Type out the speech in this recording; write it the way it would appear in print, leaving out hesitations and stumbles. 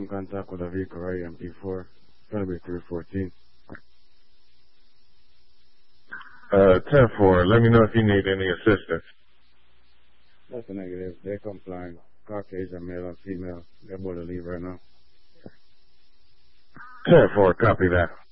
in contact with a vehicle right MP4. It's going to be 314. 10-4, let me know if you need any assistance. That's a negative. They're complying. Caucasian, male and female. They're able to leave right now. 10-4, copy that.